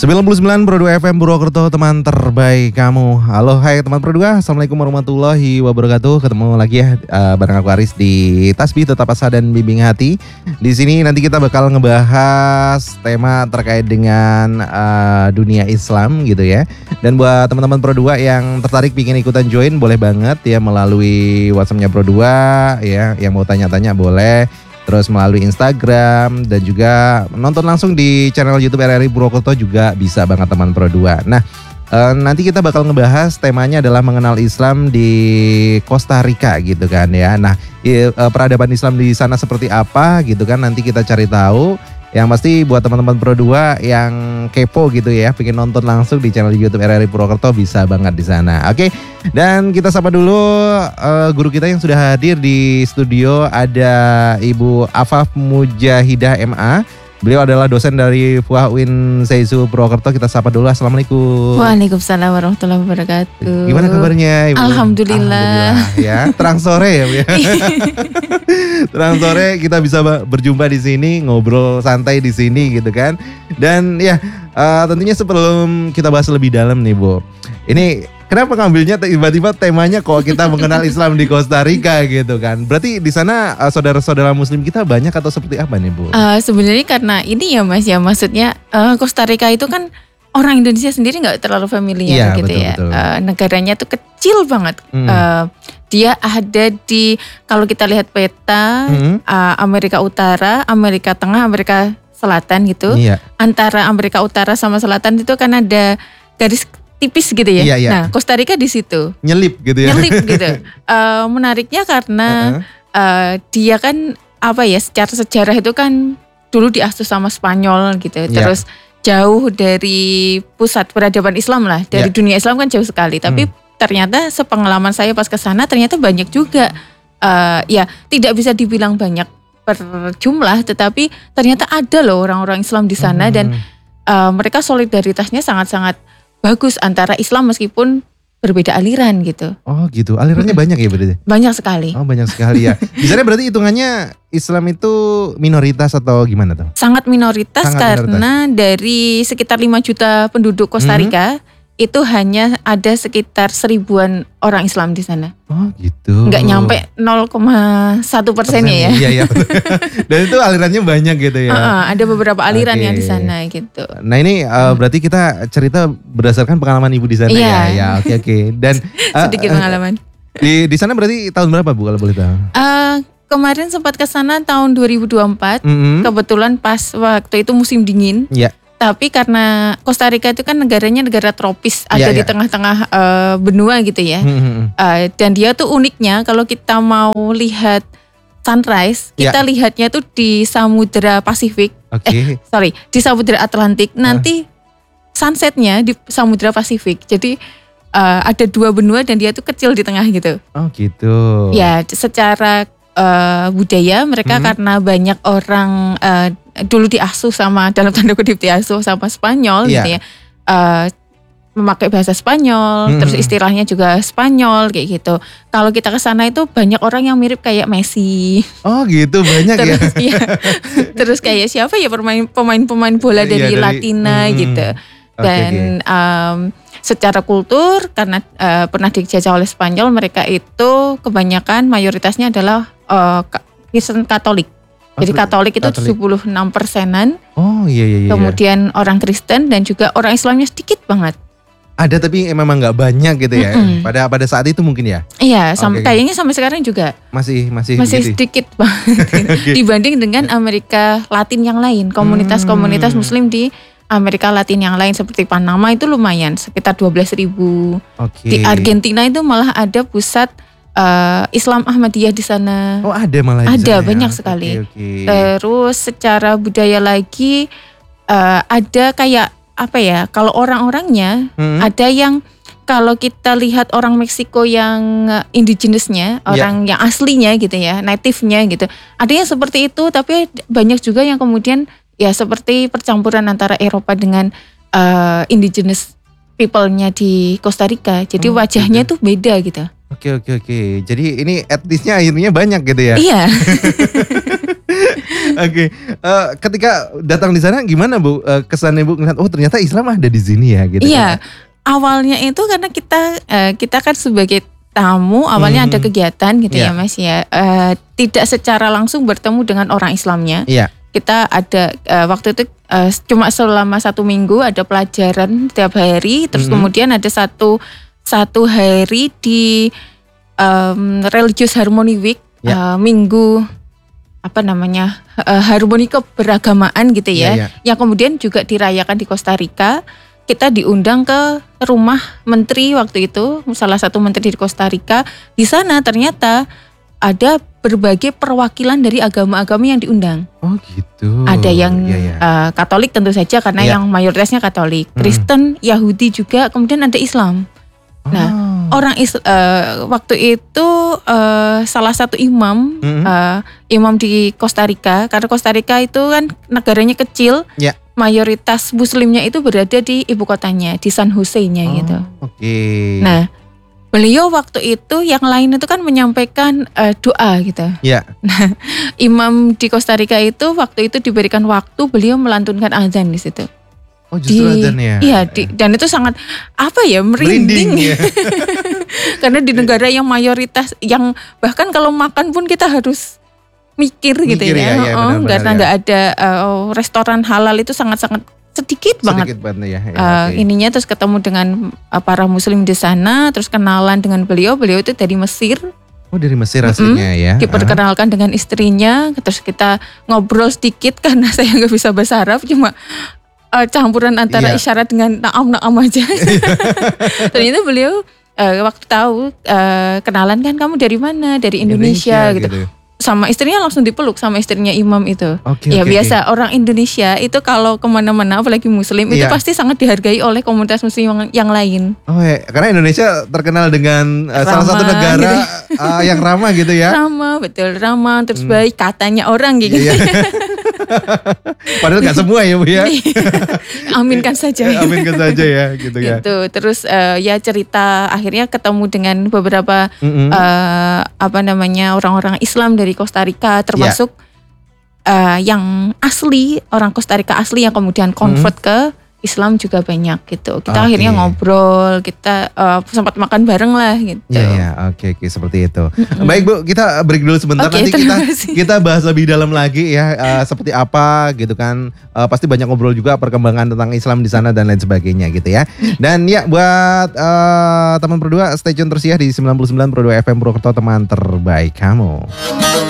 99,2 FM Purwokerto, teman terbaik kamu. Halo, hai teman Pro 2. Assalamualaikum warahmatullahi wabarakatuh. Ketemu lagi ya bareng aku Aris di Tasbih Tetap Asa dan Bimbing Hati. Di sini nanti kita bakal ngebahas tema terkait dengan dunia Islam gitu ya. Dan buat teman-teman Pro 2 yang tertarik bikin ikutan join, boleh banget ya melalui WhatsApp-nya Pro 2 ya. Yang mau tanya-tanya boleh. Terus melalui Instagram dan juga nonton langsung di channel YouTube RRI Purwokerto juga bisa banget teman Pro 2. Nah, nanti kita bakal ngebahas temanya adalah mengenal Islam di Costa Rica gitu kan ya. Nah, peradaban Islam di sana seperti apa gitu kan, nanti kita cari tahu. Yang pasti buat teman-teman Pro 2 yang kepo gitu ya, pengen nonton langsung di channel YouTube RRI Purwokerto bisa banget di sana. Oke. Dan kita sapa dulu guru kita yang sudah hadir di studio, ada Ibu Afaf Mujahidah MA. Beliau adalah dosen dari FUA UIN Seisu Purwokerto. Kita sapa dulu. Assalamualaikum. Waalaikumsalam warahmatullahi wabarakatuh. Gimana kabarnya Ibu? Alhamdulillah. Ya, terang sore ya Bu ya. Terang sore kita bisa berjumpa di sini, ngobrol santai di sini gitu kan. Dan ya tentunya sebelum kita bahas lebih dalam nih Bu, ini kenapa ngambilnya tiba-tiba temanya kok kita mengenal Islam di Costa Rica gitu kan? Berarti di sana saudara-saudara Muslim kita banyak atau seperti apa nih Bu? Sebenarnya karena ini ya Mas ya, maksudnya Costa Rica itu kan orang Indonesia sendiri nggak terlalu familiar gitu ya. Betul. Negaranya tuh kecil banget. Dia ada di, kalau kita lihat peta, Amerika Utara, Amerika Tengah, Amerika Selatan gitu. Iya. Antara Amerika Utara sama Selatan itu kan ada garis tipis gitu ya. Iya, iya. Nah, Costa Rica di situ. Nyelip gitu ya. Nyelip gitu. Menariknya karena dia kan apa ya, secara sejarah itu kan dulu diasuh sama Spanyol gitu. Terus jauh dari pusat peradaban Islam lah, dari dunia Islam kan jauh sekali. Tapi ternyata sepengalaman saya pas ke sana ternyata banyak juga, ya tidak bisa dibilang banyak per jumlah, tetapi ternyata ada loh orang-orang Islam di sana dan mereka solidaritasnya sangat-sangat bagus antara Islam meskipun berbeda aliran gitu. Oh gitu, alirannya banyak ya berarti? Banyak sekali. Oh banyak sekali ya. Di sana berarti hitungannya Islam itu minoritas atau gimana tuh? Sangat minoritas karena dari sekitar 5 juta penduduk Costa Rica, itu hanya ada sekitar 1000-an orang Islam di sana. Oh gitu. Nggak nyampe 0,1% ya. Iya. Dan itu alirannya banyak gitu ya. Ada beberapa aliran yang di sana gitu. Nah ini berarti kita cerita berdasarkan pengalaman Ibu di sana ya. Ya oke. Dan sedikit pengalaman. Di sana berarti tahun berapa Bu kalau boleh tahu? Kemarin sempat ke sana tahun 2024. Kebetulan pas waktu itu musim dingin. Iya. Tapi karena Costa Rica itu kan negaranya negara tropis, ada di tengah-tengah benua gitu ya. Dan dia tuh uniknya kalau kita mau lihat sunrise, kita lihatnya tuh di Samudra Pasifik. Di Samudra Atlantik. Nanti sunsetnya di Samudra Pasifik. Jadi ada 2 benua dan dia tuh kecil di tengah gitu. Oh gitu. Ya, secara budaya mereka karena banyak orang dulu diasuh sama, dalam tanda kutip diasuh sama Spanyol gitu ya, memakai bahasa Spanyol, terus istilahnya juga Spanyol kayak gitu. Kalau kita ke sana itu banyak orang yang mirip kayak Messi. Oh gitu, banyak terus, ya. Terus kayak siapa ya pemain bola dari Latina gitu. Dan secara kultur karena pernah dijajah oleh Spanyol, mereka itu kebanyakan mayoritasnya adalah Kristen Katolik. Jadi Katolik itu 76%-an. Oh iya. Kemudian orang Kristen dan juga orang Islamnya sedikit banget. Ada tapi memang nggak banyak gitu ya. Pada saat itu mungkin ya. Iya, kayaknya sampai sekarang juga masih sedikit banget dibanding dengan Amerika Latin yang lain. Komunitas Muslim di Amerika Latin yang lain seperti Panama itu lumayan, sekitar 12.000. Di Argentina itu malah ada pusat Islam Ahmadiyah di sana. Oh ada malah di sana. Ada banyak sekali. Terus secara budaya lagi ada kayak apa ya? Kalau orang-orangnya ada yang, kalau kita lihat orang Meksiko yang indigenous-nya, orang yang aslinya gitu ya, native-nya gitu. Ada yang seperti itu, tapi banyak juga yang kemudian ya seperti percampuran antara Eropa dengan indigenous people-nya di Costa Rica. Jadi wajahnya tuh beda gitu. Oke. Jadi ini etnisnya akhirnya banyak gitu ya? Iya. Oke, ketika datang di sana gimana Bu? Kesannya Bu ngeliat, oh ternyata Islam ada di sini ya gitu. Iya, awalnya itu karena kita kan sebagai tamu awalnya ada kegiatan gitu ya Mas ya. Tidak secara langsung bertemu dengan orang Islamnya. Iya. Kita ada waktu itu cuma selama 1 minggu ada pelajaran setiap hari. Terus kemudian ada satu hari di Religious Harmony Week, minggu harmoni keberagamaan gitu ya. Yang kemudian juga dirayakan di Costa Rica. Kita diundang ke rumah menteri waktu itu, salah satu menteri di Costa Rica. Di sana ternyata ada berbagai perwakilan dari agama-agama yang diundang. Oh gitu. Ada yang Katolik tentu saja karena yang mayoritasnya Katolik, Kristen, Yahudi juga, kemudian ada Islam. Nah, orang waktu itu salah satu imam, imam di Costa Rica, karena Costa Rica itu kan negaranya kecil, mayoritas Muslimnya itu berada di ibu kotanya, di San Jose-nya gitu. Oke. Nah, beliau waktu itu yang lain itu kan menyampaikan doa gitu. Nah, imam di Costa Rica itu waktu itu diberikan waktu beliau melantunkan azan di situ. Oh justru azannya. Iya, dan itu sangat merinding ya. Karena di negara yang mayoritas, yang bahkan kalau makan pun kita harus mikir gitu ya. Karena nggak ada restoran halal itu sangat-sangat sedikit banget ininya. Terus ketemu dengan para muslim di sana, terus kenalan dengan beliau itu dari Mesir. Oh dari Mesir aslinya ya. Diperkenalkan dengan istrinya, terus kita ngobrol sedikit karena saya nggak bisa bahasa Arab, cuma campuran antara isyarat dengan naam aja. Ternyata beliau waktu tahu kenalan kan, kamu dari mana? Dari Indonesia gitu. Sama istrinya langsung dipeluk sama istrinya imam itu. Biasa orang Indonesia itu kalau kemana-mana apalagi muslim itu pasti sangat dihargai oleh komunitas muslim yang lain. Oh ya, karena Indonesia terkenal dengan salah satu negara gitu. Yang ramah gitu ya. Ramah, terus baik katanya orang gitu. Padahal gak semua ya Bu ya. Aminkan saja. Aminkan saja ya gitu ya. Gitu. Terus cerita akhirnya ketemu dengan beberapa orang-orang Islam dari Costa Rica, termasuk yang asli, orang Costa Rica asli yang kemudian convert ke Islam juga banyak gitu. Kita akhirnya ngobrol, kita sempat makan bareng lah gitu. Oke, seperti itu. Baik Bu, kita break dulu sebentar, nanti kita bahas lebih dalam lagi ya, seperti apa gitu kan. Pasti banyak ngobrol juga perkembangan tentang Islam di sana dan lain sebagainya gitu ya. Dan ya buat teman berdua, stay tune terus ya di 99.2 FM Purwokerto, teman terbaik kamu.